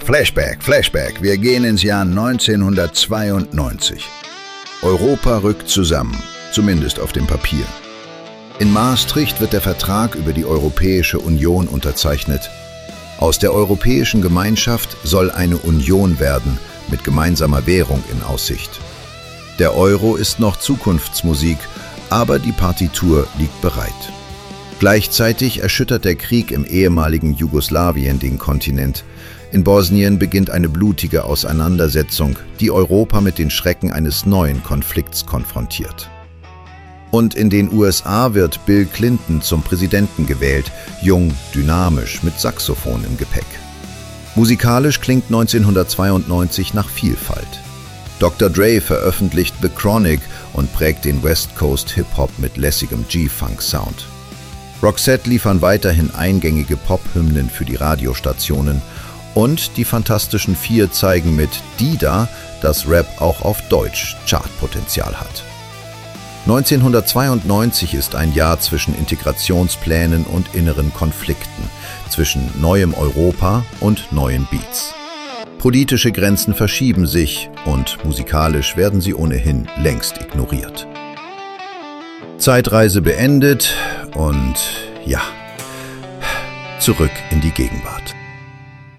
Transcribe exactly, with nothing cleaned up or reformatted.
Flashback, Flashback. Wir gehen ins Jahr neunzehnhundertzweiundneunzig. Europa rückt zusammen, zumindest auf dem Papier. In Maastricht wird der Vertrag über die Europäische Union unterzeichnet. Aus der Europäischen Gemeinschaft soll eine Union werden, mit gemeinsamer Währung in Aussicht. Der Euro ist noch Zukunftsmusik, aber die Partitur liegt bereit. Gleichzeitig erschüttert der Krieg im ehemaligen Jugoslawien den Kontinent. In Bosnien beginnt eine blutige Auseinandersetzung, die Europa mit den Schrecken eines neuen Konflikts konfrontiert. Und in den U S A wird Bill Clinton zum Präsidenten gewählt, jung, dynamisch, mit Saxophon im Gepäck. Musikalisch klingt neunzehnhundertzweiundneunzig nach Vielfalt. Doktor Dre veröffentlicht The Chronic und prägt den West Coast Hip-Hop mit lässigem G-Funk-Sound. Roxette liefern weiterhin eingängige Pop-Hymnen für die Radiostationen und die Fantastischen Vier zeigen mit Dida, dass Rap auch auf Deutsch Chartpotenzial hat. neunzehnhundertzweiundneunzig ist ein Jahr zwischen Integrationsplänen und inneren Konflikten, zwischen neuem Europa und neuen Beats. Politische Grenzen verschieben sich und musikalisch werden sie ohnehin längst ignoriert. Zeitreise beendet und ja, zurück in die Gegenwart.